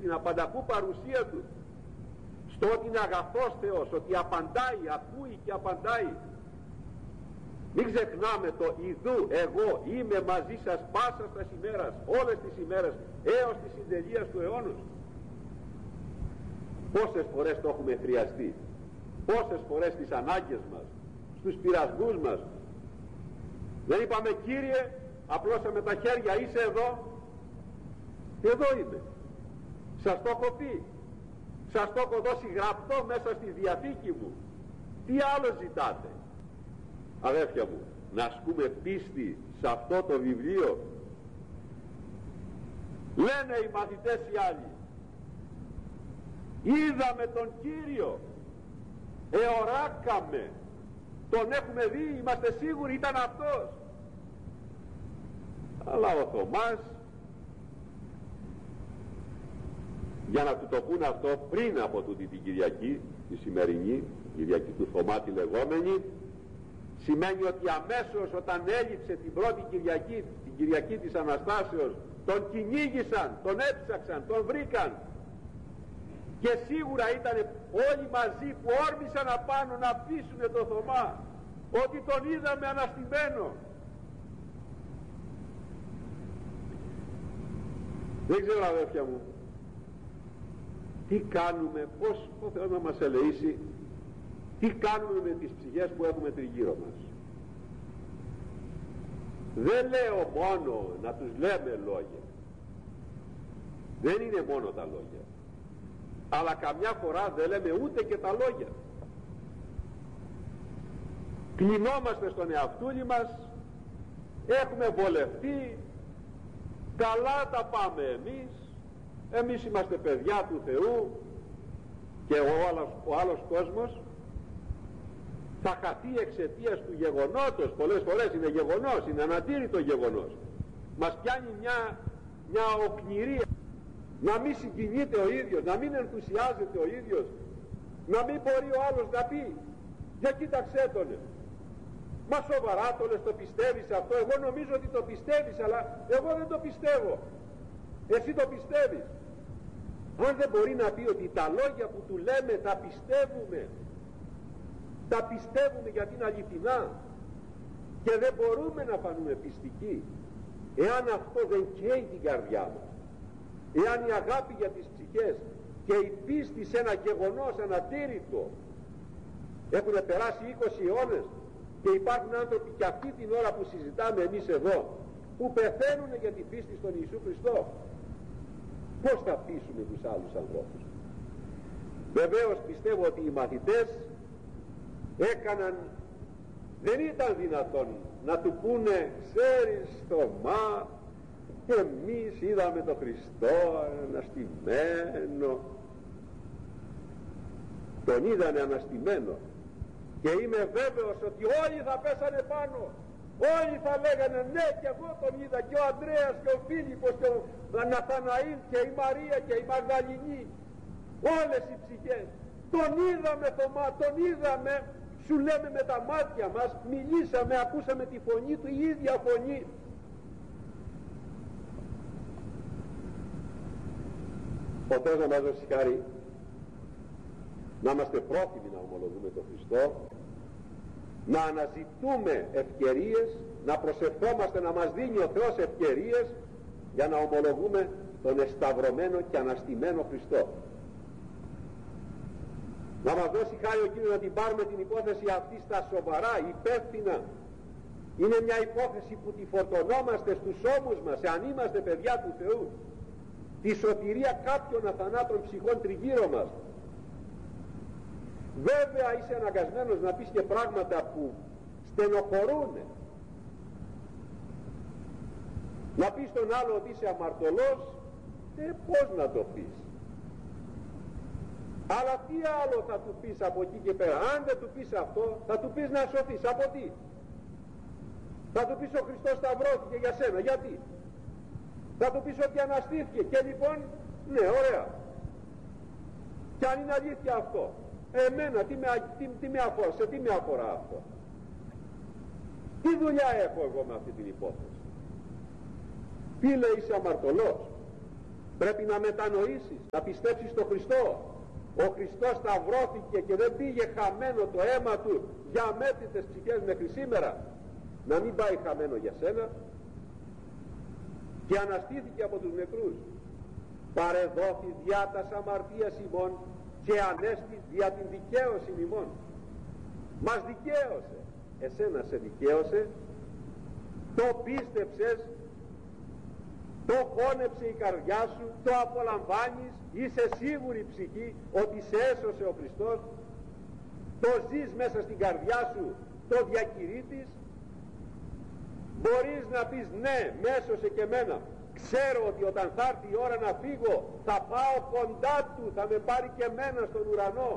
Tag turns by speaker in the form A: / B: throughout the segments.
A: στην απανταχού παρουσία του, στο ότι είναι αγαθός Θεός, ότι απαντάει, ακούει και απαντάει. Μην ξεχνάμε το ιδού εγώ είμαι μαζί σας πάσα στα ημέρας, όλες τις ημέρες έως τη συντελείας του αιώνος. Πόσες φορές το έχουμε χρειαστεί, πόσες φορές τις ανάγκες μας, στους πειρασμούς μας δεν είπαμε Κύριε, απλώσαμε τα χέρια, είσαι εδώ? Εδώ είμαι, σας το έχω πει, σας το έχω δώσει γραπτό μέσα στη Διαθήκη μου, τι άλλο ζητάτε? Αδέρφια μου, να ασκούμε πίστη σε αυτό το βιβλίο. Λένε οι μαθητές οι άλλοι, είδαμε τον Κύριο, εωράκαμε, τον έχουμε δει, είμαστε σίγουροι ήταν αυτός. Αλλά ο Θωμάς, για να του το πούν αυτό πριν από τούτη την Κυριακή, τη σημερινή Κυριακή του Θωμά τη λεγόμενη, σημαίνει ότι αμέσως όταν έλειψε την πρώτη Κυριακή, την Κυριακή της Αναστάσεως, τον κυνήγησαν, τον έψαξαν, τον βρήκαν και σίγουρα ήταν όλοι μαζί που όρμησαν απάνω να πείσουν τον Θωμά ότι τον είδαμε αναστημένο. Δεν ξέρω αδέρφια μου, τι κάνουμε, πώς ο Θεός να μας ελεήσει, τι κάνουμε με τις ψυχές που έχουμε τριγύρω μας. Δεν λέω μόνο να τους λέμε λόγια, δεν είναι μόνο τα λόγια, αλλά καμιά φορά δεν λέμε ούτε και τα λόγια. Κλεινόμαστε στον εαυτούλη μας, έχουμε βολευτεί, καλά τα πάμε εμείς είμαστε παιδιά του Θεού και ο άλλος κόσμος θα χαθεί εξαιτίας του γεγονότος. Πολλές φορές είναι γεγονός, είναι αναντήρητο γεγονός. Μας πιάνει μια οκνηρία, να μην συγκινείται ο ίδιος, να μην ενθουσιάζεται ο ίδιος, να μην μπορεί ο άλλος να πει για κοίταξέ τον, μα σοβαρά το λες, το πιστεύεις αυτό? Εγώ νομίζω ότι το πιστεύεις, αλλά εγώ δεν το πιστεύω, εσύ το πιστεύεις. Αν δεν μπορεί να πει ότι τα λόγια που του λέμε τα πιστεύουμε, τα πιστεύουμε γιατί είναι αληθινά και δεν μπορούμε να φανούμε πιστικοί, εάν αυτό δεν καίει την καρδιά μας, εάν η αγάπη για τις ψυχές και η πίστη σε ένα γεγονός ανατήρητο, έχουν περάσει 20 αιώνες και υπάρχουν άνθρωποι και αυτή την ώρα που συζητάμε εμείς εδώ που πεθαίνουν για την πίστη στον Ιησού Χριστό, πώς θα πείσουμε τους άλλους ανθρώπους? Βεβαίως πιστεύω ότι οι μαθητές έκαναν, δεν ήταν δυνατόν να του πούνε ξέρεις Θωμά, εμείς είδαμε τον Χριστό αναστημένο, τον είδανε αναστημένο και είμαι βέβαιος ότι όλοι θα πέσανε πάνω, όλοι θα λέγανε ναι και εγώ τον είδα, και ο Ανδρέας και ο Φίλιππος και ο Ναθαναήλ και η Μαρία και η Μαγδαληνή, όλες οι ψυχές, τον είδαμε Θωμά, τον είδαμε, σου λέμε με τα μάτια μας, μιλήσαμε, ακούσαμε τη φωνή του, η ίδια φωνή. Ο Θεός να μας δώσει χάρη να είμαστε πρόθυμοι να ομολογούμε τον Χριστό, να αναζητούμε ευκαιρίες, να προσευχόμαστε να μας δίνει ο Θεός ευκαιρίες για να ομολογούμε τον εσταυρωμένο και αναστημένο Χριστό. Να μας δώσει χάρη ο Κύριος να την πάρουμε την υπόθεση αυτή στα σοβαρά, υπεύθυνα. Είναι μια υπόθεση που τη φορτωνόμαστε στους ώμους μας, εάν είμαστε παιδιά του Θεού, τη σωτηρία κάποιων αθανάτων ψυχών τριγύρω μας. Βέβαια είσαι αναγκασμένος να πεις και πράγματα που στενοχωρούν. Να πεις στον άλλο ότι είσαι αμαρτωλός, πώς να το πεις? Αλλά τι άλλο θα του πεις από εκεί και πέρα? Αν δεν του πεις αυτό, θα του πεις να σωθείς. Από τι? Θα του πεις ο Χριστός σταυρώθηκε για σένα. Γιατί? Θα του πεις ότι αναστήθηκε. Και λοιπόν, ναι, ωραία. Και αν είναι αλήθεια αυτό, εμένα τι με αφορά, σε τι με αφορά αυτό? Τι δουλειά έχω εγώ με αυτή την υπόθεση? Τι λέει, είσαι αμαρτωλός? Πρέπει να μετανοήσεις, να πιστέψεις στον Χριστό. Ο Χριστός σταυρώθηκε και δεν πήγε χαμένο το αίμα του για αμέτρητες ψυχές μέχρι σήμερα. Να μην πάει χαμένο για σένα. Και αναστήθηκε από τους νεκρούς. Παρεδόθη διά τας αμαρτίας ημών και ανέστη δια την δικαίωση ημών. Μας δικαίωσε. Εσένα σε δικαίωσε, το πίστεψες, το χώνεψε η καρδιά σου, το απολαμβάνεις, είσαι σίγουρη ψυχή ότι σε έσωσε ο Χριστός, το ζεις μέσα στην καρδιά σου, το διακηρύττεις. Μπορείς να πεις ναι, μ' έσωσε και εμένα. Ξέρω ότι όταν θα έρθει η ώρα να φύγω θα πάω κοντά του, θα με πάρει και εμένα στον ουρανό.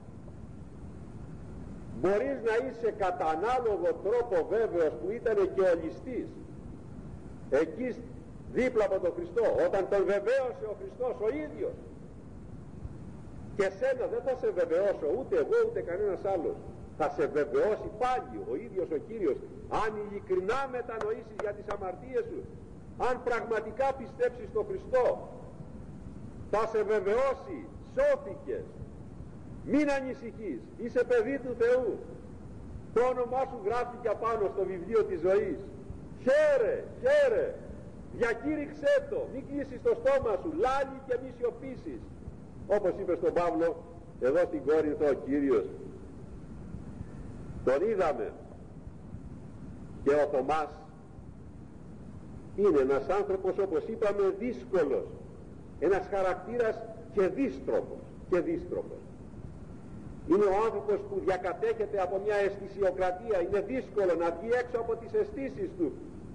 A: Μπορείς να είσαι κατά ανάλογο τρόπο βέβαιος που ήταν και ο ληστής εκεί δίπλα από τον Χριστό, όταν τον βεβαίωσε ο Χριστός ο ίδιος. Και σένα δεν θα σε βεβαιώσω ούτε εγώ ούτε κανένας άλλος. Θα σε βεβαιώσει πάλι ο ίδιος ο Κύριος, αν ειλικρινά μετανοήσεις για τις αμαρτίες σου, αν πραγματικά πιστέψεις στον Χριστό. Θα σε βεβαιώσει, σώθηκες, μην ανησυχείς, είσαι παιδί του Θεού, το όνομά σου γράφτηκε απάνω στο βιβλίο της ζωής. Χαίρε, χαίρε, διακήρυξέ το, μην κλείσεις το στόμα σου, λάλη και μη σιωπήσεις. Όπως είπε στον Παύλο εδώ στην Κόρινθο ο Κύριος. Τον είδαμε. Και ο Θωμάς είναι ένας άνθρωπος, όπως είπαμε, δύσκολος, ένας χαρακτήρας και δύστροπος. Είναι ο άνθρωπος που διακατέχεται από μια αισθησιοκρατία, είναι δύσκολο να βγει έξω από τις αισθήσεις του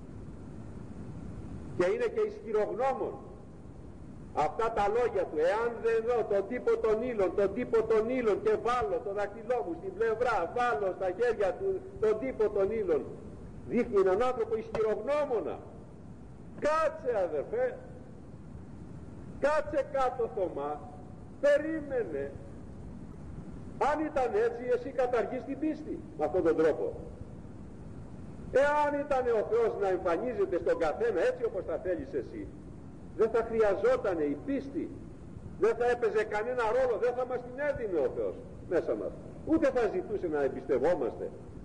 A: και είναι και ισχυρογνώμων. Αυτά τα λόγια του, εάν δεν δω τον τύπο των ύλων και βάλω το δακτυλό μου στην πλευρά, βάλω στα χέρια του τον τύπο των ύλων, δείχνει έναν άνθρωπο ισχυρογνώμονα. Κάτσε αδερφέ, κάτσε κάτω Θωμά, περίμενε. Αν ήταν έτσι, εσύ καταργείς την πίστη με αυτόν τον τρόπο. Εάν ήταν ο Θεός να εμφανίζεται στον καθένα έτσι όπως τα θέλεις εσύ, δεν θα χρειαζόταν η πίστη, δεν θα έπαιζε κανένα ρόλο, δεν θα μας την έδινε ο Θεός μέσα μας, ούτε θα ζητούσε να εμπιστευόμαστε.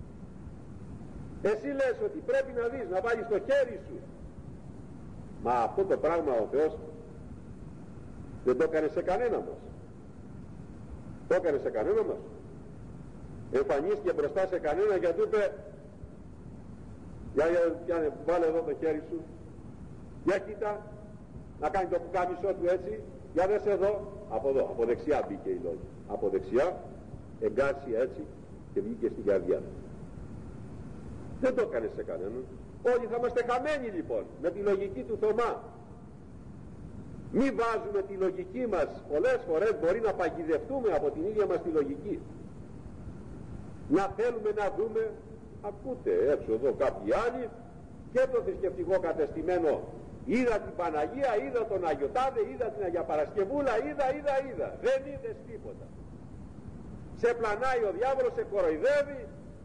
A: Εσύ λες ότι πρέπει να δεις, να βάλεις το χέρι σου, μα αυτό το πράγμα ο Θεός δεν το έκανε σε κανένα μας. Το έκανε σε κανένα μας. Εμφανίστηκε μπροστά σε κανένα και του είπε, για βάλε εδώ το χέρι σου, για κοίτα, να κάνει το πουκάμισό του έτσι, για δες εδώ, από δεξιά μπήκε η λόγη, από δεξιά εγκάσια έτσι και βγήκε στην καρδιά. Δεν το έκανε σε κανέναν. Όλοι θα είμαστε χαμένοι λοιπόν με τη λογική του Θωμά. Μη βάζουμε τη λογική μας, πολλές φορές μπορεί να παγιδευτούμε από την ίδια μας τη λογική. Να θέλουμε να δούμε, ακούτε έξω εδώ κάποιοι άλλοι και το θρησκευτικό κατεστημένο, είδα την Παναγία, είδα τον Αγιοτάδε, είδα την Αγία Παρασκευούλα, είδα. Δεν είδες τίποτα. Σε πλανάει ο διάβολος, σε κοροϊδεύει,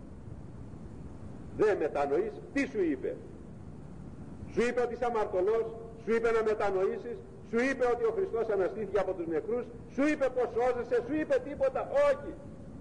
A: δεν μετανοείς. Τι σου είπε? Σου είπε ότι είσαι αμαρτωλός, σου είπε να μετανοήσεις, σου είπε ότι ο Χριστός αναστήθηκε από τους νεκρούς, σου είπε πως σώζεσαι, σου είπε τίποτα? Όχι.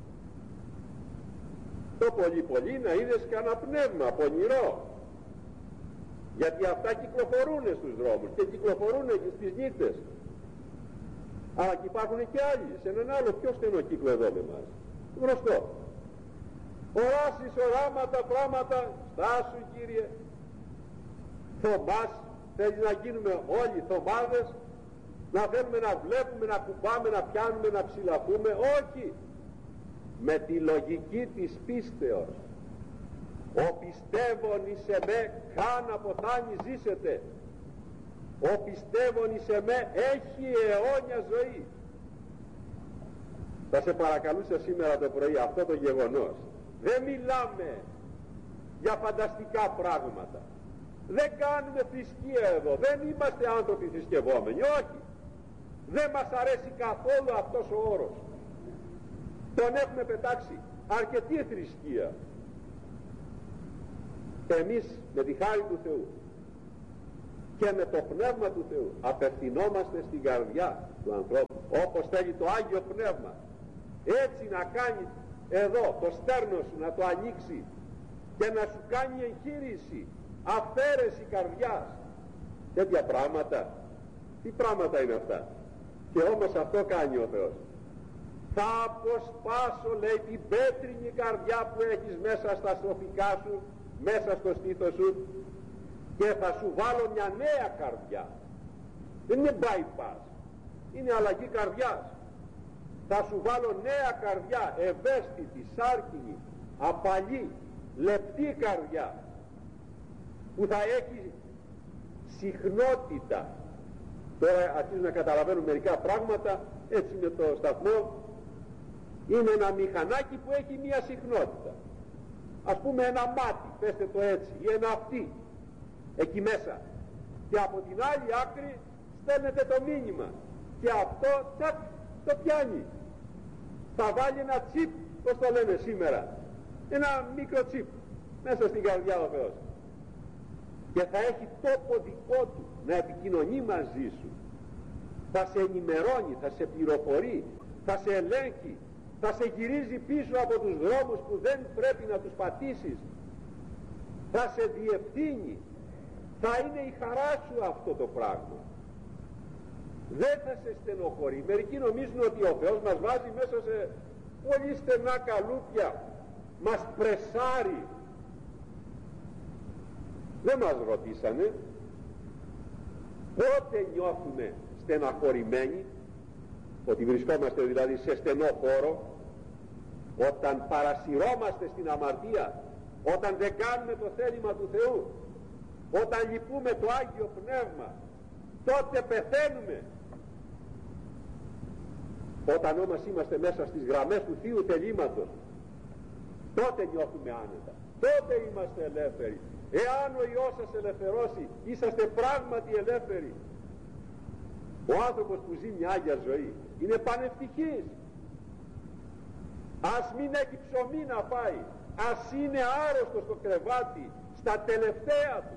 A: Το πολύ να είδες κανένα πνεύμα πονηρό, γιατί αυτά κυκλοφορούν στους δρόμους και κυκλοφορούν και στις νύχτες. Αλλά και υπάρχουν και άλλοι σε έναν άλλο πιο στενό κύκλο εδώ με εμάς, γνωστό. Οράσεις, οράματα, πράγματα, στάσου Κύριε. Θωμάς, θέλει να γίνουμε όλοι Θωμάδες, να θέλουμε να βλέπουμε, να κουμπάμε, να πιάνουμε, να ψηλαφούμε? Όχι. Με τη λογική της πίστεως. Ο πιστεύων εις εμέ καν αποθάνει ζήσετε. Ο πιστεύων εις εμέ έχει αιώνια ζωή. Θα σε παρακαλούσα σήμερα το πρωί αυτό το γεγονός. Δεν μιλάμε για φανταστικά πράγματα. Δεν κάνουμε θρησκεία εδώ. Δεν είμαστε άνθρωποι θρησκευόμενοι. Όχι. Δεν μας αρέσει καθόλου αυτός ο όρος. Τον έχουμε πετάξει. Αρκετή θρησκεία. Εμείς με τη χάρη του Θεού και με το Πνεύμα του Θεού απευθυνόμαστε στην καρδιά του ανθρώπου, όπως θέλει το Άγιο Πνεύμα, έτσι να κάνει εδώ το στέρνο σου, να το ανοίξει και να σου κάνει εγχείρηση, αφαίρεση καρδιάς. Τέτοια πράγματα, τι πράγματα είναι αυτά? Και όμως αυτό κάνει ο Θεός. Θα αποσπάσω, λέει, την πέτρινη καρδιά που έχεις μέσα στα στροφικά σου, μέσα στο στήθος σου, και θα σου βάλω μια νέα καρδιά. Δεν είναι bypass, είναι αλλαγή καρδιάς. Θα σου βάλω νέα καρδιά, ευαίσθητη, σάρκινη, απαλή, λεπτή καρδιά, που θα έχει συχνότητα. Τώρα αρχίζουν να καταλαβαίνουν μερικά πράγματα, έτσι με το σταθμό. Είναι ένα μηχανάκι που έχει μία συχνότητα. Ας πούμε ένα μάτι, πέστε το έτσι, ή ένα αυτί, εκεί μέσα. Και από την άλλη άκρη στέλνετε το μήνυμα. Και αυτό, τσακ, το πιάνει. Θα βάλει ένα τσίπ, πώς το λένε σήμερα, ένα μικρό τσίπ, μέσα στην καρδιά ο Θεός. Και θα έχει τόπο δικό του να επικοινωνεί μαζί σου. Θα σε ενημερώνει, θα σε πληροφορεί, θα σε ελέγχει, θα σε γυρίζει πίσω από τους δρόμους που δεν πρέπει να τους πατήσεις, θα σε διευθύνει, θα είναι η χαρά σου αυτό το πράγμα. Δεν θα σε στενοχωρεί. Μερικοί νομίζουν ότι ο Θεός μας βάζει μέσα σε πολύ στενά καλούπια, μας πρεσάρει. Δεν μας ρωτήσανε πότε νιώθουμε στεναχωρημένοι, ότι βρισκόμαστε δηλαδή σε στενό χώρο, όταν παρασυρώμαστε στην αμαρτία, όταν δεν κάνουμε το θέλημα του Θεού, όταν λυπούμε το Άγιο Πνεύμα, τότε πεθαίνουμε. Όταν όμως είμαστε μέσα στις γραμμές του Θείου θελήματος, τότε νιώθουμε άνετα, τότε είμαστε ελεύθεροι. Εάν ο Υιός σας ελευθερώσει, είσαστε πράγματι ελεύθεροι. Ο άνθρωπος που ζει μια Άγια ζωή είναι πανευτυχής. Ας μην έχει ψωμί να φάει, ας είναι άρρωστος στο κρεβάτι, στα τελευταία του,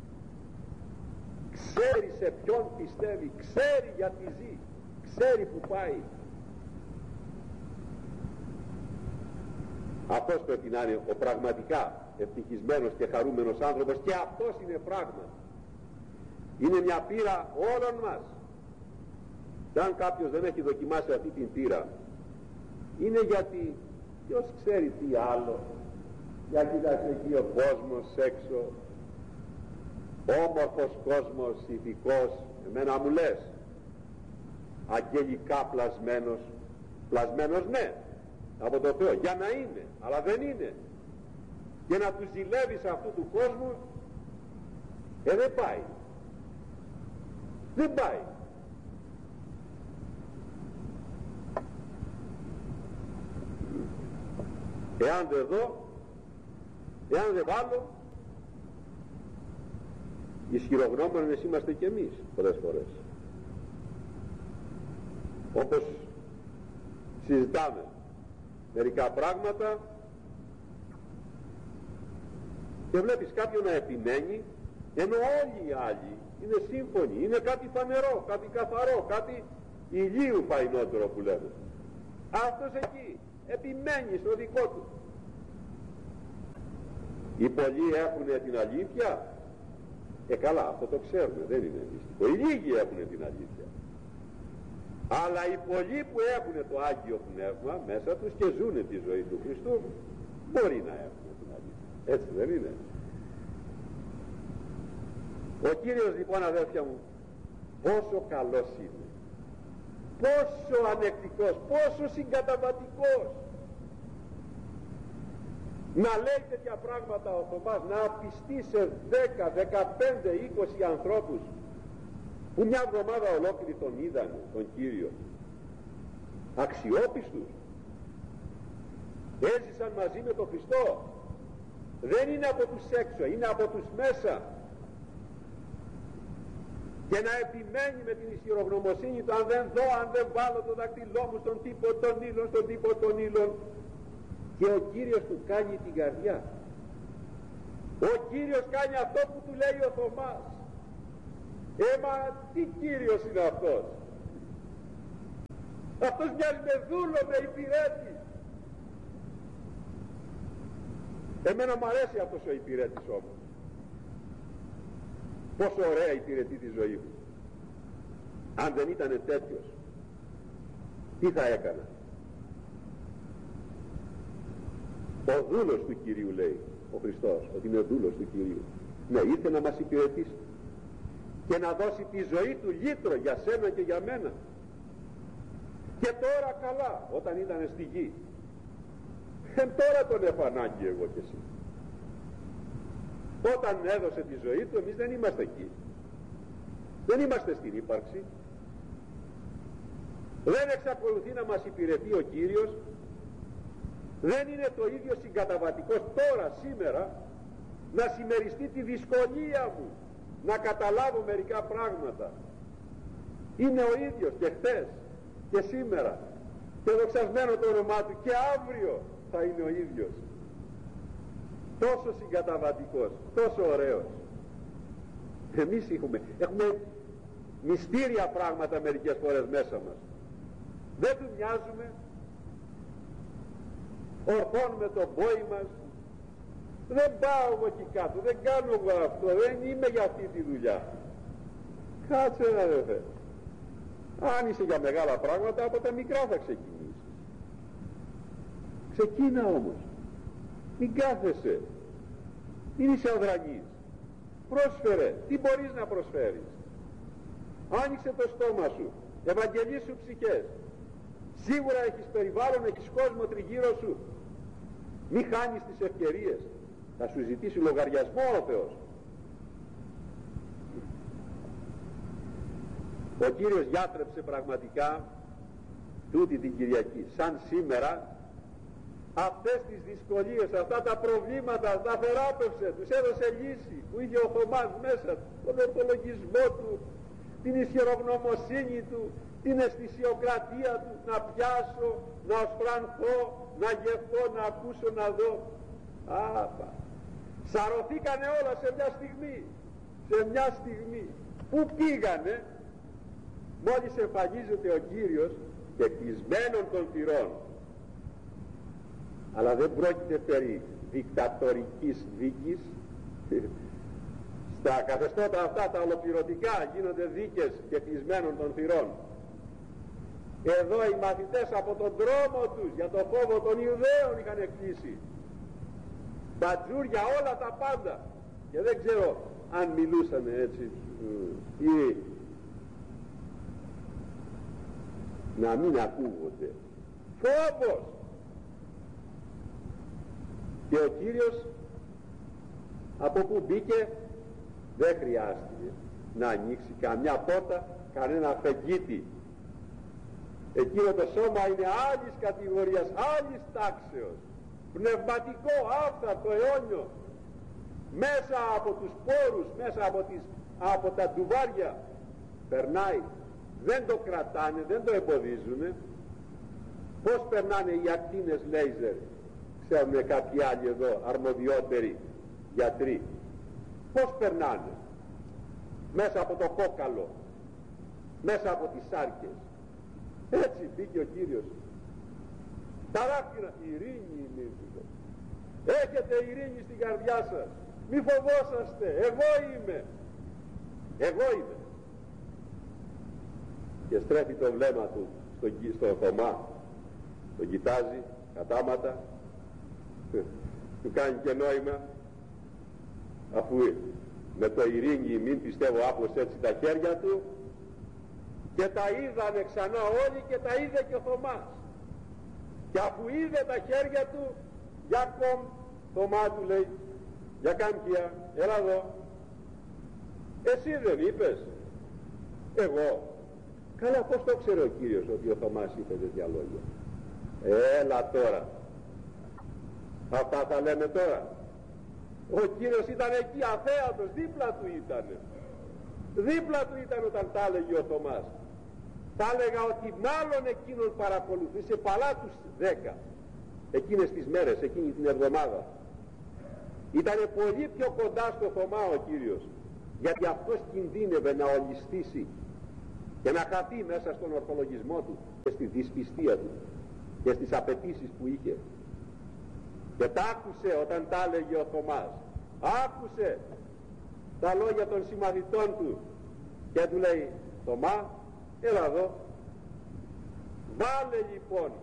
A: ξέρει σε ποιον πιστεύει, ξέρει γιατί ζει, ξέρει που πάει. Αυτός πρέπει να είναι ο πραγματικά ευτυχισμένος και χαρούμενος άνθρωπος, και αυτός είναι πράγμα. Είναι μια πείρα όλων μας. Και αν κάποιος δεν έχει δοκιμάσει αυτή την πείρα, είναι γιατί ποιος ξέρει τι άλλο. Για κοίταξε εκεί ο κόσμος έξω, όμορφος κόσμος, ηθικός, εμένα μου λες, αγγελικά πλασμένος ναι, από το Θεό, για να είναι, αλλά δεν είναι. Και να του ζηλεύεις αυτού του κόσμου, δεν πάει. Δεν πάει. Εάν δεν δω, εάν δεν βάλω, ισχυρογνώμονες είμαστε κι εμείς πολλές φορές. Όπως συζητάμε μερικά πράγματα και βλέπεις κάποιον να επιμένει, ενώ όλοι οι άλλοι είναι σύμφωνοι, είναι κάτι φανερό, κάτι καθαρό, κάτι ηλίου φαϊνότερο που λέμε. Αυτός εκεί επιμένει στο δικό του. Οι πολλοί έχουν την αλήθεια, καλά, αυτό το ξέρουμε, δεν είναι μυστικό. Οι λίγοι έχουν την αλήθεια. Αλλά οι πολλοί που έχουν το Άγιο Πνεύμα μέσα τους και ζουν τη ζωή του Χριστού, μπορεί να έχουν την αλήθεια. Έτσι δεν είναι? Ο Κύριος λοιπόν, αδέρφια μου, πόσο καλός είναι, πόσο ανεκτικός, πόσο συγκαταβατικός, να λέει τέτοια πράγματα ο Θωμάς, να απιστεί σε 10, 15, 20 ανθρώπους που μια εβδομάδα ολόκληρη τον είδαν τον Κύριο, αξιόπιστους, έζησαν μαζί με τον Χριστό. Δεν είναι από τους έξω, είναι από τους μέσα. Και να επιμένει με την ισχυρογνωμοσύνη του, αν δεν δω, αν δεν βάλω το δακτυλό μου στον τύπο των ήλων, στον τύπο των ήλων. Και ο Κύριος του κάνει την καρδιά. Ο Κύριος κάνει αυτό που του λέει ο Θωμάς. Μα τι Κύριος είναι αυτός? Αυτός μοιάζει με δούλο, με υπηρέτη. Εμένα μου αρέσει αυτός ο υπηρέτης όμως. Πόσο ωραία υπηρετεί τη ζωή μου. Αν δεν ήταν τέτοιος, τι θα έκανα? Ο δούλος του Κυρίου, λέει ο Χριστός, ότι είναι ο δούλος του Κυρίου. Ναι, ήρθε να μας υπηρετήσει και να δώσει τη ζωή του λύτρο για σένα και για μένα. Και τώρα καλά, όταν ήταν στη γη. Τώρα τον έχω ανάγκη εγώ και εσύ. Όταν έδωσε τη ζωή του, εμείς δεν είμαστε εκεί. Δεν είμαστε στην ύπαρξη. Δεν εξακολουθεί να μας υπηρετεί ο Κύριος. Δεν είναι το ίδιο συγκαταβατικός τώρα, σήμερα, να συμμεριστεί τη δυσκολία μου, να καταλάβω μερικά πράγματα. Είναι ο ίδιος και χθες και σήμερα, και δοξασμένο το όνομά του, και αύριο θα είναι ο ίδιος. Τόσο συγκαταβατικός, τόσο ωραίος. Εμείς έχουμε μυστήρια πράγματα μερικές φορές μέσα μας. Δεν του μοιάζουμε, ορθώνουμε τον πόη μας. Δεν πάω εγώ εκεί κάτω, δεν κάνω εγώ αυτό, δεν είμαι για αυτή τη δουλειά. Κάτσε αδερφέ. Αν είσαι για μεγάλα πράγματα, από τα μικρά θα ξεκινήσεις. Ξεκίνα όμως. Μην κάθεσαι. Μην είσαι αδρανής. Πρόσφερε. Τι μπορείς να προσφέρεις? Άνοιξε το στόμα σου. Ευαγγελίσου ψυχές. Σίγουρα έχεις περιβάλλον, έχεις κόσμο τριγύρω σου. Μη χάνεις τις ευκαιρίες. Θα σου ζητήσει λογαριασμό ο Θεός. Ο Κύριος γιάτρεψε πραγματικά τούτη την Κυριακή, σαν σήμερα, αυτές τις δυσκολίες, αυτά τα προβλήματα τα θεράπευσε, τους έδωσε λύση. Που είχε ο Θωμάς μέσα, τον ορθολογισμό του, την ισχυρογνωμοσύνη του, την αισθησιοκρατία του, να πιάσω, να οσφρανθώ, να γευθώ, να ακούσω, να δω. Σαρωθήκανε όλα σε μια στιγμή. Σε μια στιγμή. Πού πήγανε? Μόλις εμφανίζεται ο Κύριος και κλεισμένων των θυρών. Αλλά δεν πρόκειται περί δικτατορικής δίκης. Στα καθεστώτα αυτά τα ολοκληρωτικά γίνονται δίκες και κλεισμένων των θυρών. Εδώ οι μαθητές από τον δρόμο τους για το φόβο των Ιουδαίων είχαν κλείσει μπατζούρια, όλα τα πάντα, και δεν ξέρω αν μιλούσαν έτσι ή να μην ακούγονται. Φόβος. Και ο Κύριος από που μπήκε δεν χρειάστηκε να ανοίξει καμιά πόρτα, κανένα φεγγίτι. Εκείνο το σώμα είναι άλλης κατηγορίας, άλλης τάξεως, πνευματικό, άφθαρτο, αιώνιο, μέσα από τους πόρους, μέσα από τα ντουβάρια περνάει. Δεν το κρατάνε, δεν το εμποδίζουνε. Πώς περνάνε οι ακτίνες λέιζερ? Ξέρουμε κάποιοι άλλοι εδώ αρμοδιότεροι γιατροί. Πώς περνάνε? Μέσα από το κόκαλο, μέσα από τις σάρκες. Έτσι μπήκε ο Κύριος. Παράκτηνα, ειρήνη είναι. Έχετε ειρήνη στην καρδιά σας. Μη φοβόσαστε, εγώ είμαι. Εγώ είμαι. Και στρέφει το βλέμμα του στο Θωμά. Τον κοιτάζει κατάματα. Του κάνει και νόημα. Αφού με το ειρήνη μην πιστεύω άπλωσε έτσι τα χέρια του. Και τα είδανε ξανά όλοι και τα είδε και ο Θωμάς. Και αφού είδε τα χέρια του, για κομ, Θωμά του λέει, για κάμπια, έλα εδώ. Εσύ δεν είπες? Εγώ. Καλά, πώς το ξέρει ο Κύριος ότι ο Θωμάς είπε τέτοια λόγια? Έλα τώρα. Αυτά θα λέμε τώρα. Ο Κύριος ήταν εκεί αθέατος, δίπλα του ήταν. Δίπλα του ήταν όταν τα έλεγε ο Θωμάς. Θα έλεγα ότι μάλλον εκείνον παρακολουθούσε παλά τους 10 εκείνες τις μέρες, εκείνη την εβδομάδα. Ήτανε πολύ πιο κοντά στο Θωμά ο Κύριος γιατί αυτός κινδύνευε να ολισθήσει και να χαθεί μέσα στον ορθολογισμό του και στη δυσπιστία του και στις απαιτήσεις που είχε. Και τα άκουσε όταν τα έλεγε ο Θωμάς, άκουσε τα λόγια των συμμαθητών του και του λέει, Θωμά, έλα εδώ, βάλε λοιπόν,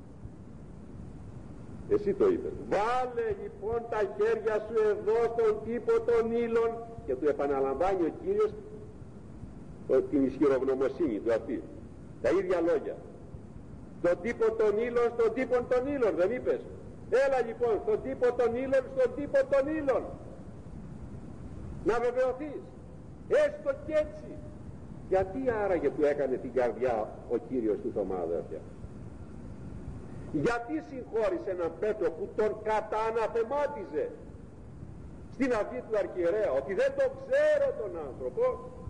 A: εσύ το είπες, βάλε λοιπόν τα χέρια σου εδώ στον τύπο των ύλων, και του επαναλαμβάνει ο Κύριος την ισχυρογνωμοσύνη του αυτή, τα ίδια λόγια, στον τύπο των ύλων, στον τύπο των ύλων, δεν είπες? Έλα λοιπόν στον τύπο των ύλων, στον τύπο των ύλων, να βεβαιωθείς, έστω κι έτσι. Γιατί άραγε που έκανε την καρδιά ο Κύριος του Θωμά, αδέρφια? Γιατί συγχώρησε έναν Πέτρο που τον κατααναθεμάτιζε στην αυγή του αρχιερέα, ότι δεν τον ξέρω τον άνθρωπο?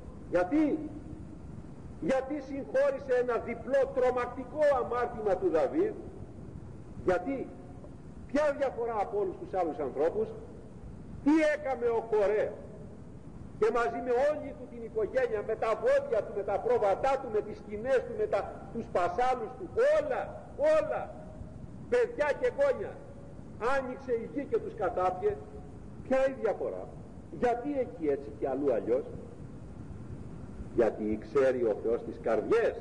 A: Γιατί συγχώρησε ένα διπλό τρομακτικό αμάρτημα του Δαβίδ? Γιατί? Ποια διαφορά από όλους τους άλλους ανθρώπους? Τι έκαμε ο Κορέα και μαζί με όλη του την οικογένεια, με τα βόδια του, με τα πρόβατά του, με τις σκηνές του, με τους πασάλους του, όλα, παιδιά και γόνια, άνοιξε η γη και τους κατάπιε? Ποια είναι η διαφορά? Γιατί εκεί έτσι και αλλού αλλιώς? Γιατί ξέρει ο Θεός τις καρδιές,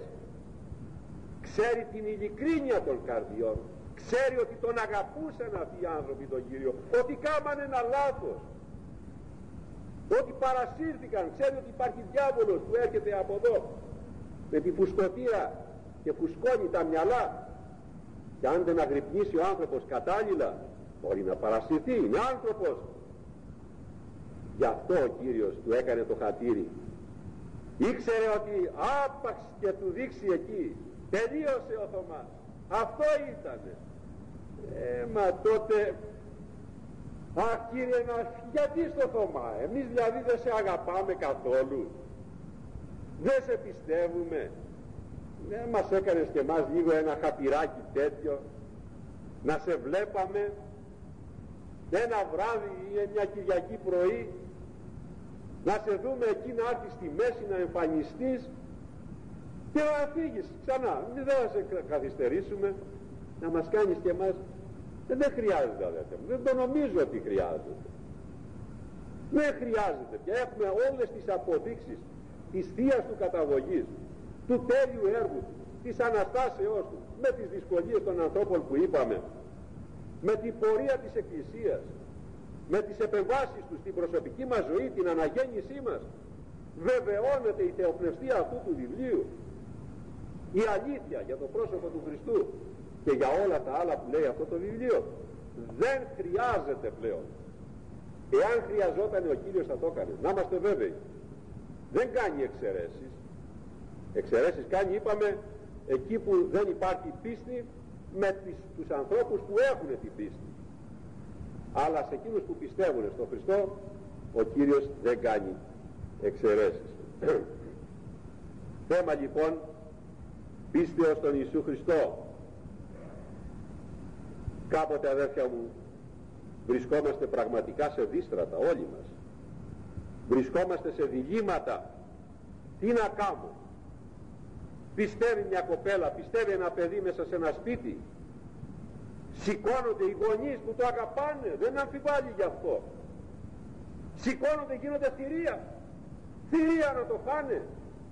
A: ξέρει την ειλικρίνεια των καρδιών, ξέρει ότι τον αγαπούσαν αυτοί οι άνθρωποι τον Κύριο, ότι κάμανε ένα λάθος, ότι παρασύρθηκαν, ξέρει ότι υπάρχει διάβολος που έρχεται από εδώ με τη φουσκωτήρα και φουσκώνει τα μυαλά, και αν δεν αγρυπνήσει ο άνθρωπος κατάλληλα μπορεί να παρασυρθεί, είναι άνθρωπος. Γι' αυτό ο Κύριος του έκανε το χατήρι, ήξερε ότι άπαξ και του δείξει εκεί, τελείωσε ο Θωμάς, αυτό ήτανε. Μα τότε, αχ Κύριε, γιατί στο Θωμά, εμείς δηλαδή δεν σε αγαπάμε καθόλου, δεν σε πιστεύουμε, δεν μας έκανες και εμάς λίγο ένα χατηράκι τέτοιο, να σε βλέπαμε ένα βράδυ ή μια Κυριακή πρωί, να σε δούμε εκεί να έρθεις στη μέση, να εμφανιστείς και να φύγεις ξανά, δεν θα σε καθυστερήσουμε, να μας κάνεις και εμάς. Δεν χρειάζεται, αδέρφια μου, δεν το νομίζω ότι χρειάζεται. Δεν χρειάζεται, και έχουμε όλες τις αποδείξεις της θείας του καταγωγής, του τέλειου έργου του, της Αναστάσεώς του, με τις δυσκολίες των ανθρώπων που είπαμε, με την πορεία της Εκκλησίας, με τις επεμβάσεις του στην προσωπική μας ζωή, την αναγέννησή μας. Βεβαιώνεται η θεοπνευστία αυτού του βιβλίου, η αλήθεια για το πρόσωπο του Χριστού και για όλα τα άλλα που λέει αυτό το βιβλίο. Δεν χρειάζεται πλέον. Εάν χρειαζόταν ο Κύριος θα το έκανε, να είμαστε βέβαιοι. Δεν κάνει εξαιρέσεις. Εξαιρέσεις κάνει, είπαμε, εκεί που δεν υπάρχει πίστη, με τους ανθρώπους που έχουν την πίστη. Αλλά σε εκείνους που πιστεύουν στον Χριστό, ο Κύριος δεν κάνει εξαιρέσεις. Θέμα λοιπόν πίστεως στον Ιησού Χριστό. Κάποτε, αδέρφια μου, βρισκόμαστε πραγματικά σε δύστρατα όλοι μας. Βρισκόμαστε σε διλήμματα. Τι να κάνω? Πιστεύει μια κοπέλα, πιστεύει ένα παιδί μέσα σε ένα σπίτι. Σηκώνονται οι γονείς που το αγαπάνε, δεν αμφιβάλλει γι' αυτό. Σηκώνονται, γίνονται θηρία να το φάνε.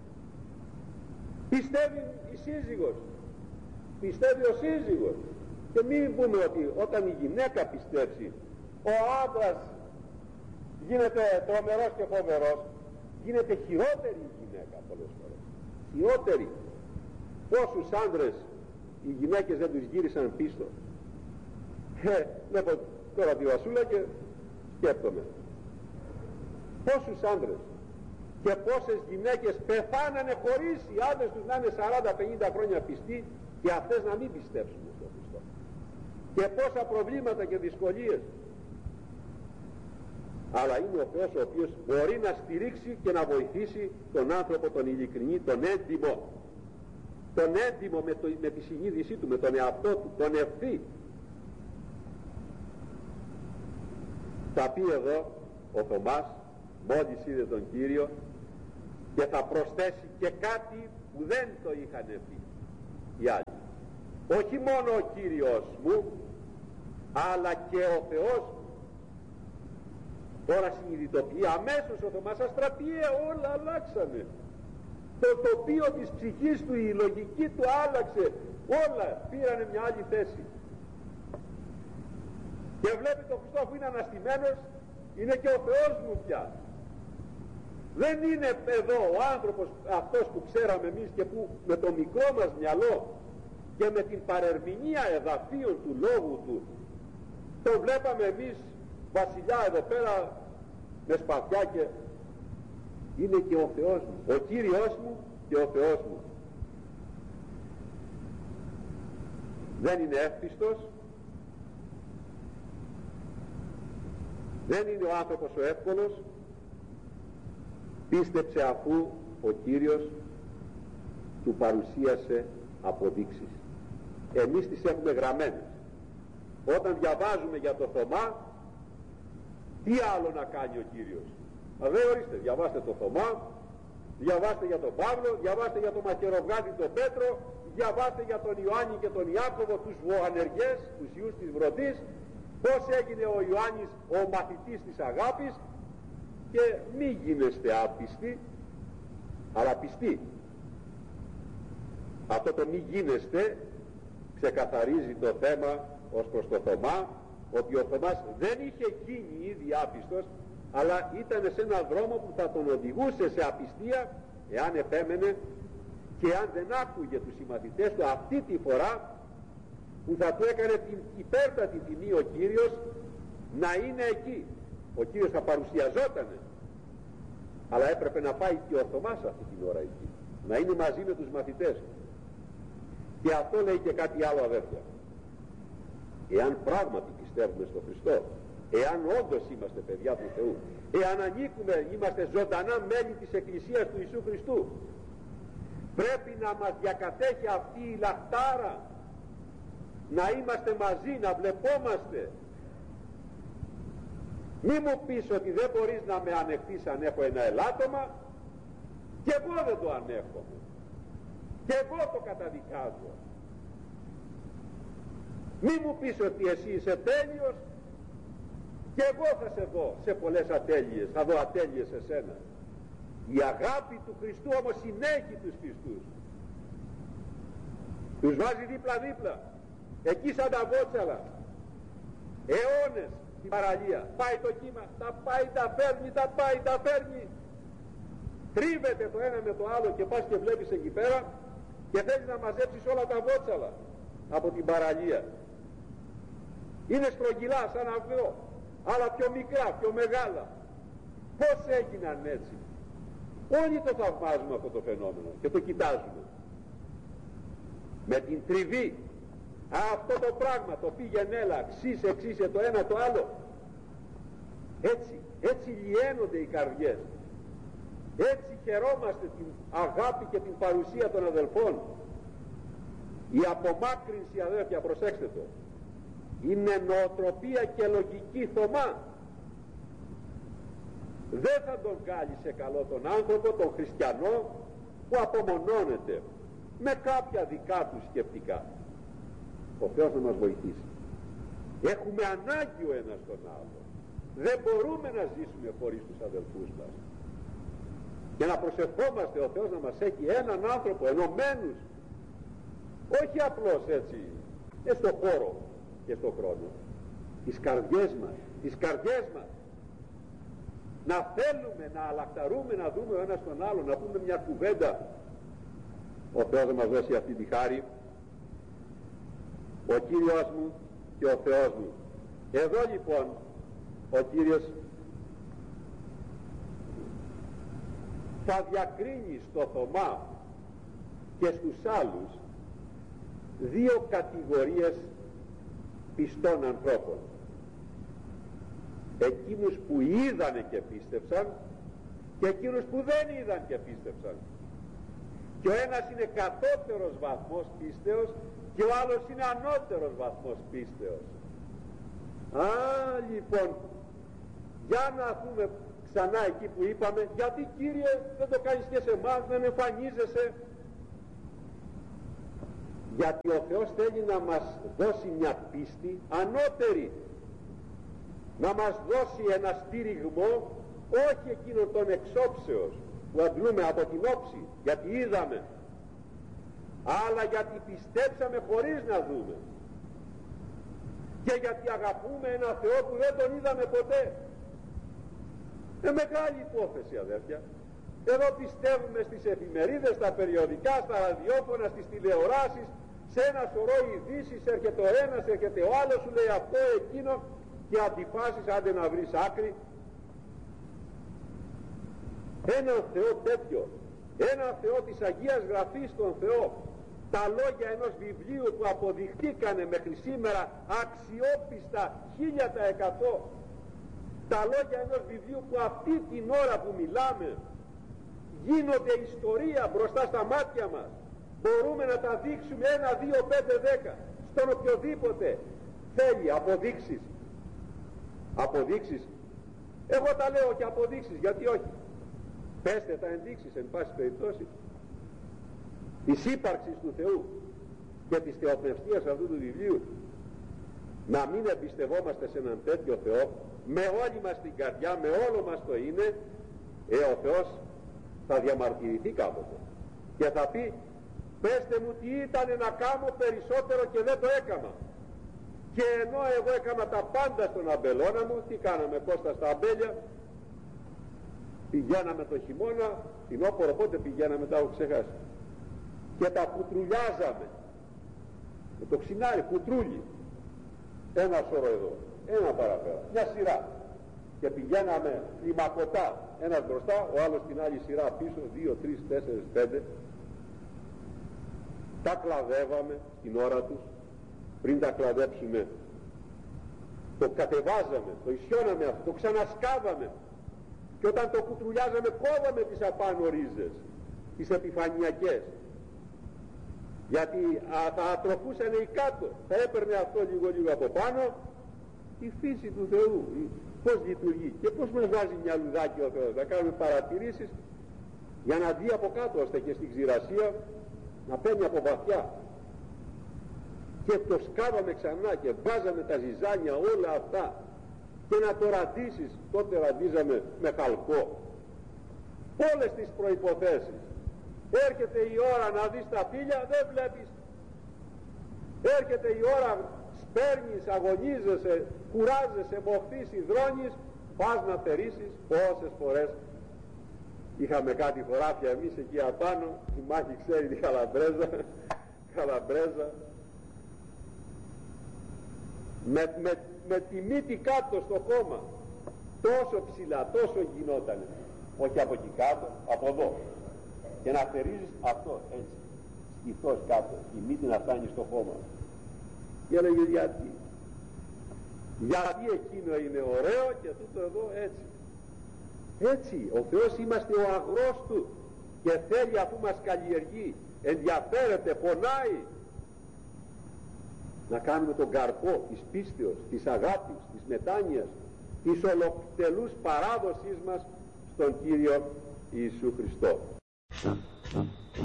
A: Πιστεύει η σύζυγος, πιστεύει ο σύζυγος. Και μην πούμε ότι όταν η γυναίκα πιστεύσει, ο άντρας γίνεται τρομερός και φοβερός, γίνεται χειρότερη η γυναίκα πολλές φορές. Χειρότερη. Πόσους άντρες οι γυναίκες δεν τους γύρισαν πίσω? Βλέπω τώρα τη Βασούλα και σκέπτομαι. Πόσους άντρες και πόσες γυναίκες πεθάνανε χωρίς οι άντρες τους να είναι 40-50 χρόνια πιστοί και αυτές να μην πιστέψουν στον Χριστό. Και πόσα προβλήματα και δυσκολίες. Αλλά είναι ο Θεός ο οποίος μπορεί να στηρίξει και να βοηθήσει τον άνθρωπο, τον ειλικρινή, τον έντιμο. Τον έντιμο με τη συνείδησή του, με τον εαυτό του, τον ευθύ. Θα πει εδώ ο Θωμάς μόλις είδε τον Κύριο, και θα προσθέσει και κάτι που δεν το είχαν πει οι άλλοι. Όχι μόνο ο Κύριος μου, αλλά και ο Θεός μου. Τώρα συνειδητοποιεί αμέσως ο Θωμάς, αστραπιαία, όλα αλλάξανε. Το τοπίο της ψυχής του, η λογική του άλλαξε, όλα πήρανε μια άλλη θέση. Και βλέπει τον Χριστό, αφού είναι αναστημένος, είναι και ο Θεός μου πια. Δεν είναι εδώ ο άνθρωπος αυτός που ξέραμε εμείς και που με το μικρό μας μυαλό και με την παρερμηνία εδαφίων του λόγου του το βλέπαμε εμείς βασιλιά εδώ πέρα με σπαθιά, και είναι και ο Θεός μου, ο Κύριος μου και ο Θεός μου. Δεν είναι εύπιστος, δεν είναι ο άνθρωπος ο εύκολος. Πίστεψε αφού ο Κύριος του παρουσίασε αποδείξεις. Εμείς τις έχουμε γραμμένες. Όταν διαβάζουμε για το Θωμά, τι άλλο να κάνει ο Κύριος? Δε ορίστε, διαβάστε το Θωμά, διαβάστε για τον Παύλο, διαβάστε για τον Μακεροβγάτη τον Πέτρο, διαβάστε για τον Ιωάννη και τον Ιάκωβο, τους βοανεργές, τους ιούς της Βροντής, πώς έγινε ο Ιωάννης ο μαθητής της αγάπης. Και μη γίνεστε άπιστοι, αλλά πιστοί. Αυτό το μη γίνεστε ξεκαθαρίζει το θέμα ως προς το Θωμά, ότι ο Θωμάς δεν είχε γίνει ήδη άπιστος, αλλά ήταν σε έναν δρόμο που θα τον οδηγούσε σε απιστία εάν επέμενε και αν δεν άκουγε τους συμμαθητές του αυτή τη φορά, που θα του έκανε την υπέρτατη τιμή ο Κύριος να είναι εκεί. Ο Κύριος θα παρουσιαζότανε, αλλά έπρεπε να πάει και ο Θωμάς αυτή την ώρα εκεί, να είναι μαζί με τους μαθητές του. Και αυτό λέει και κάτι άλλο, αδέρφια. Εάν πράγματι πιστεύουμε στον Χριστό, εάν όντως είμαστε παιδιά του Θεού, εάν ανήκουμε, είμαστε ζωντανά μέλη της Εκκλησίας του Ιησού Χριστού, πρέπει να μας διακατέχει αυτή η λαχτάρα, να είμαστε μαζί, να βλεπόμαστε. Μη μου πεις ότι δεν μπορείς να με ανεχθείς αν έχω ένα ελάττωμα, και εγώ δεν το ανέχομαι, και εγώ το καταδικάζω. Μη μου πεις ότι εσύ είσαι τέλειος, και εγώ θα σε δω σε πολλές ατέλειες, θα δω ατέλειες σε σένα. Η αγάπη του Χριστού όμως συνέχει τους πιστούς, τους βάζει δίπλα-δίπλα, εκεί σαν τα βότσαλα, αιώνες στην παραλία. Πάει το κύμα, τα πάει, τα φέρνει, τα πάει, τα φέρνει. Τρίβεται το ένα με το άλλο και πας και βλέπεις εκεί πέρα και θέλεις να μαζέψεις όλα τα βότσαλα από την παραλία. Είναι στρογγυλά σαν αυγό, αλλά πιο μικρά, πιο μεγάλα. Πώς έγιναν έτσι? Όλοι το θαυμάζουμε αυτό το φαινόμενο και το κοιτάζουμε. Με την τριβή, αυτό το πράγμα το πήγαινε, έλα, ξύσε το ένα το άλλο. Έτσι λιένονται οι καρδιές. Έτσι χαιρόμαστε την αγάπη και την παρουσία των αδελφών. Η απομάκρυνση, αδέρφια, προσέξτε το, είναι νοοτροπία και λογική Θωμά. Δεν θα τον κάνει σε καλό τον άνθρωπο, τον χριστιανό, που απομονώνεται με κάποια δικά του σκεπτικά. Ο Θεός να μας βοηθήσει. Έχουμε ανάγκη ο ένας τον άλλο. Δεν μπορούμε να ζήσουμε χωρίς τους αδελφούς μας. Και να προσευχόμαστε ο Θεός να μας έχει έναν άνθρωπο ενωμένους, όχι απλώς έτσι στον χώρο και στον χρόνο, τις καρδιές μας, να θέλουμε, να αλλακταρούμε, να δούμε ο ένας τον άλλο, να πούμε μια κουβέντα. Ο Θεός να μας δώσει αυτή τη χάρη, ο Κύριος μου και ο Θεός μου. Εδώ λοιπόν ο Κύριος θα διακρίνει στο Θωμά και στους άλλους δύο κατηγορίες πιστών ανθρώπων. Εκείνους που είδανε και πίστεψαν και εκείνους που δεν είδαν και πίστεψαν. Και ο ένας είναι κατώτερος βαθμός πίστεως και ο άλλος είναι ανώτερος βαθμός πίστεως. Λοιπόν, για να δούμε, ξανά εκεί που είπαμε, γιατί Κύριε δεν το κάνεις και σε εμάς, δεν εμφανίζεσαι? Γιατί ο Θεός θέλει να μας δώσει μια πίστη ανώτερη, να μας δώσει ένα στήριγμο, όχι εκείνο των εξόψεως που αντλούμε από την όψη, γιατί είδαμε, αλλά γιατί πιστέψαμε χωρίς να δούμε, και γιατί αγαπούμε ένα Θεό που δεν τον είδαμε ποτέ. Μεγάλη υπόθεση, αδέρφια. Εδώ πιστεύουμε στις εφημερίδες, στα περιοδικά, στα ραδιόφωνα, στις τηλεοράσεις, σε ένα σωρό ειδήσεις, έρχεται ο ένας, έρχεται ο άλλος, σου λέει αυτό, εκείνο, και αντιφάσεις, άντε να βρεις άκρη. Έναν Θεό τέτοιο, έναν Θεό της Αγίας Γραφής, τον Θεό, τα λόγια ενός βιβλίου που αποδειχτήκανε μέχρι σήμερα αξιόπιστα 1000%, τα λόγια ενός βιβλίου που αυτή την ώρα που μιλάμε γίνονται ιστορία μπροστά στα μάτια μας, μπορούμε να τα δείξουμε 1, 2, 5, 10 στον οποιοδήποτε θέλει αποδείξεις. Εγώ τα λέω και αποδείξεις, γιατί όχι? Πέστε τα ενδείξεις εν πάση περιπτώσει της ύπαρξης του Θεού και της θεοπνευστίας αυτού του βιβλίου. Να μην εμπιστευόμαστε σε έναν τέτοιο Θεό με όλη μας την καρδιά, με όλο μας το είναι, ο Θεός θα διαμαρτυρηθεί κάποτε και θα πει, πέστε μου τι ήταν να κάνω περισσότερο και δεν το έκανα. Και ενώ εγώ έκανα τα πάντα στον αμπελώνα μου, τι κάναμε Κώστα στα αμπέλια? Πηγαίναμε το χειμώνα, φθινόπωρο, πότε πηγαίναμε, τα έχω ξεχάσει, και τα κουτρουλιάζαμε με το ξινάρι, κουτρούλι, ένα σώρο εδώ, ένα παραπέρα, μια σειρά, και πηγαίναμε κλιμακωτά, ένας μπροστά, ο άλλος την άλλη σειρά πίσω, 2, 3, 4, 5, τα κλαδεύαμε την ώρα τους. Πριν τα κλαδέψουμε, το κατεβάζαμε, το ισιώναμε αυτό, το ξανασκάβαμε, και όταν το κουτρουλιάζαμε κόβαμε τις απάνω ρίζες, τις επιφανειακές, γιατί θα ατροφούσαν οι κάτω, θα έπαιρνε αυτό λίγο από πάνω. Η φύση του Θεού πώς λειτουργεί και πώς μας βάζει μια λουδάκι ο Θεός? Θα κάνουμε παρατηρήσεις για να δει από κάτω, ώστε και στην ξηρασία να παίρνει από βαθιά. Και το σκάβαμε ξανά και βάζαμε τα ζυζάνια όλα αυτά, και να το ραντίσεις, τότε ραντίζαμε με χαλκό, όλες τις προϋποθέσεις. Έρχεται η ώρα να δεις τα φύλλα, δεν βλέπεις. Έρχεται η ώρα, σπέρνεις, αγωνίζεσαι, κουράζεσαι, μοχθείς, υδρώνεις, πας να θερήσεις. Πόσες φορές είχαμε κάτι χωράφια εμείς εκεί απάνω, η μάχη ξέρει τη Χαλαμπρέζα, με τη μύτη κάτω στο χώμα, τόσο ψηλά, τόσο γινότανε, όχι από εκεί κάτω, από εδώ, και να θερίζεις αυτό έτσι, σκυφτός κάτω, η μύτη να φτάνει στο χώμα. Και έλεγε γιατί εκείνο είναι ωραίο και τούτο εδώ έτσι. Ο Θεός είμαστε ο αγρός του, και θέλει, αφού μας καλλιεργεί, ενδιαφέρεται, πονάει, να κάνουμε τον καρπό της πίστεως, της αγάπης, της μετάνοιας, της ολοκτελούς παράδοσής μας στον Κύριο Ιησού Χριστό.